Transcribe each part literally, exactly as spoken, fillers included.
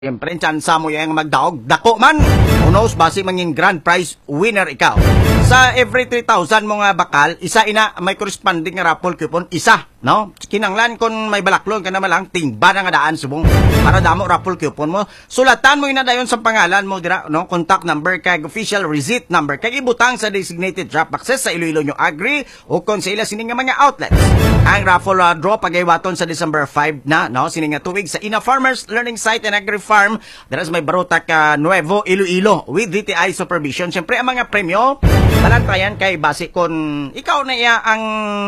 Siyempre, tsansa mo yung magdaog. Dako man! Who knows, basi manging grand prize winner ikaw. Sa every three thousand mo nga bakal, isa ina may corresponding nga raffle coupon, isa. No? Kinanglan kung may balaklon ka naman lang, tingba na nga daan subong. Para damo raffle coupon mo. Sulatan mo ina dayon sa pangalan mo, dira, no? Contact number, kag official receipt number, kag ibutang sa designated drop boxes sa Iloilo nyo Agri o kung sa ila sining nga mga outlets. Ang raffle uh, draw pagaywaton sa December five na, no? Sining nga tuig sa Ina Farmers Learning Site and Agri Farm, dara sa may Barotac uh, Nuevo, Iloilo with D T I supervision. Siyempre, ang mga premyo talantayan kay base kung ikaw na iya ang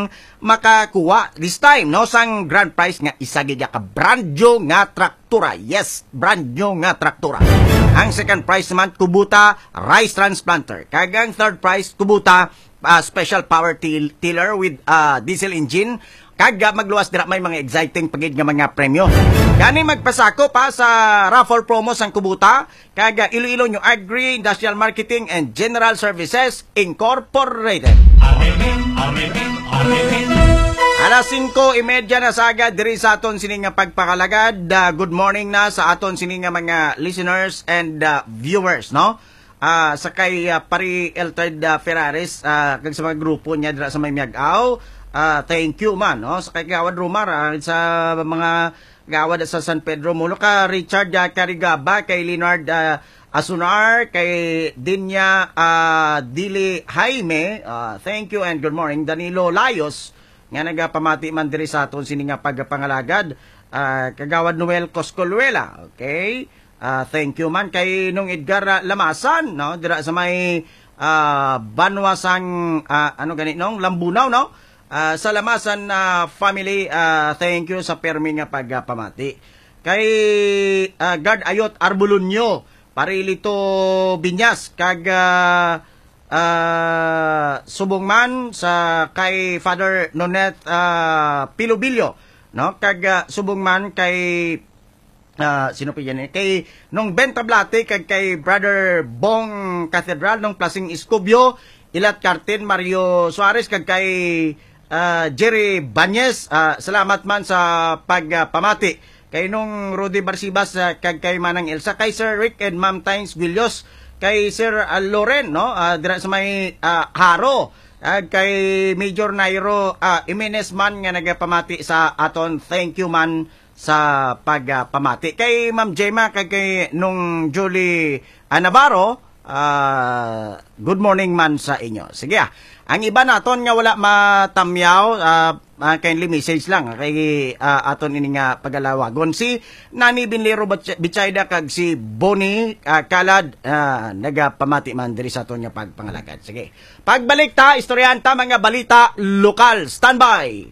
makakuha this time, no? Sang grand prize nga isa gid ka brand new nga traktura. Yes, brand new nga traktura. Ang second prize naman kubuta rice transplanter. Kagang third prize kubuta uh, special power till tiller with uh, diesel engine. Kaga magluwas dira may mga exciting pagid nga mga premyo. Gani magpasako pa sa raffle promo sang kubuta. Kaga Iloilo New Agri Industrial Marketing and General Services Incorporated. Amen, amen, amen. Alas singko trenta na sagad diri sa aton sining nga pagpakalagad. Uh, good morning na sa aton sining nga mga listeners and uh, viewers, no? Uh, sa kay uh, Pari Eltard uh, Ferraris uh, kag sa mga grupo niya dira sa may Miagaw. Uh, thank you man, no? Sa kay Gawad Rumar, uh, sa mga gawad sa San Pedro, mulo ka Richard uh, Carigaba, kay Leonard uh, Asunar, kay Dinya uh, Dili Jaime, uh, thank you and good morning. Danilo Layos, nga nagapamati man diri sa aton sini nga pagpangalagad, uh, kagawad Noel Coscoluela, okay? Uh, thank you man kay nung Edgar uh, Lamasan, no? Dira sa may uh, Banwasang uh, ano ganit nong Lambunaw, no? Uh, sa Lamasan uh, family, uh, thank you sa permi nga pagpamati. Kay uh, Guard Ayot Arbulunyo, Parilito Binyas, kag uh, uh, subongman sa kay Father Nonet uh, Pilobilyo, no? Kag uh, subongman kay uh, sino pa yan eh? Kay nung Ben Tablate, kag kay Brother Bong Cathedral, nung Plasing Escobio, Ilat Carten, Mario Suarez, kag kay Uh, Jerry Banyes, uh, salamat man sa pagpamati. Uh, kay nung Rudy Barsibas, uh, kag kay Manang Elsa, kay Sir Rick and Ma'am Tynes Guilios, kay Sir uh, Loren, no? Uh, dira sa may uh, Haro, uh, kay Major Nairo uh, Jimenez man nga nagapamati sa aton. Thank you man sa pagpamati. Uh, kay Ma'am Jema, kay, kay nung Julie uh, Navarro, uh, good morning man sa inyo. Sige ah. Ang iba naton nga wala matamyaw, uh, uh, kindly message lang kay uh, aton ini nga pagalawagon. Si Nani Binlero Bichayda kag si Bonnie uh, Kalad, uh, nagapamati man diri sa aton nga pagpangalagad. Sige. Pagbalik ta, istoryanta mga balita lokal. Standby.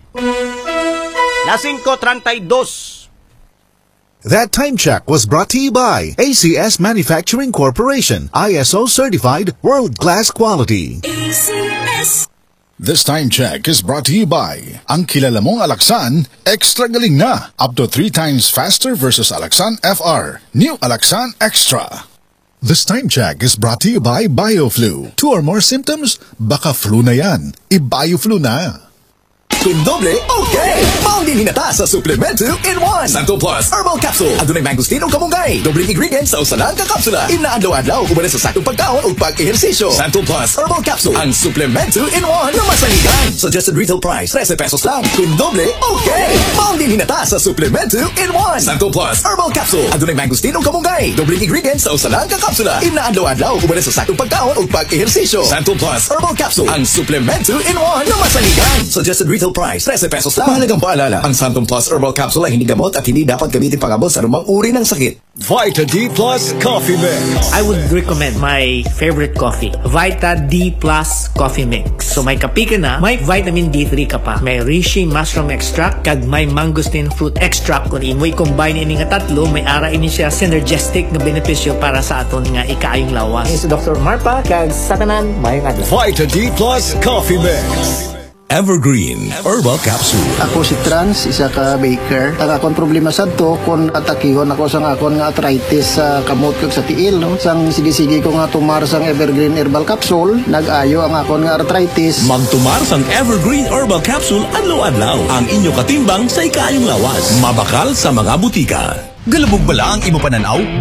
Lasing ko thirty-two. That time check was brought to you by A C S Manufacturing Corporation, I S O certified, world-class quality. A C S. This time check is brought to you by ang kilala mong Alaxan, extra galing na, up to three times faster versus Alaxan F R. New Alaxan Extra. This time check is brought to you by BioFlu. Two or more symptoms? Baka flu na yan. I-BioFlu na. Kung doble, okay! Maundin hinata sa Supplement two in one. Santo Plus Herbal Capsule. Adunay mangosteen o kamunggay. Dobling ingredients sa usalang kakapsula. Inaadlaw-adlaw kung sa sakong pagkaon o pag-ehersisyo. Santo Plus Herbal Capsule. Ang Supplement two in one na masaligan. Suggested retail price, thirteen pesos lang. Kung doble, okay! Maundin hinata sa Supplement two in one. Santo Plus Herbal Capsule. Adunay mangosteen o kamunggay. Dobling ingredients sa usalang kakapsula. Inaadlaw-adlaw kung sa sakong pagkaon o pag-ehersisyo. Santo Plus Herbal Capsule. Ang Supplement two in one na masaligan. Suggested retail price, thirteen pesos lang. Mahalagang paalala, ang Santum Plus Herbal Capsule ay hindi gamot at hindi dapat gamitin pangabot sa anumang uri ng sakit. Vita D Plus Coffee Mix. I would recommend my favorite coffee, Vita D Plus Coffee Mix. So may kape ka na, may vitamin D three ka pa, may reishi mushroom extract, kag may mangosteen fruit extract. Kung imoy combine ini nga tatlo, may ara ini siya synergistic na benepisyo para sa aton nga ikaayong lawas. This is Doctor Marpa, kag sa tanan, mayong adlaw. Vita D Plus Coffee Mix. Evergreen Herbal Capsule. Ako si Trans, isa ka baker. Ang akong problema sa to, kung atakihon ako sang akon nga arthritis sa kamot kag sa tiil, no? Sang sige-sige ko nga tumar sang Evergreen Herbal Capsule, nag-ayo ang akon nga arthritis. Magtumar sang Evergreen Herbal Capsule adlaw-adlaw. Ang inyo katimbang sa ikaayong lawas. Mabakal sa mga butika. Galubog bala ang imo pananaw?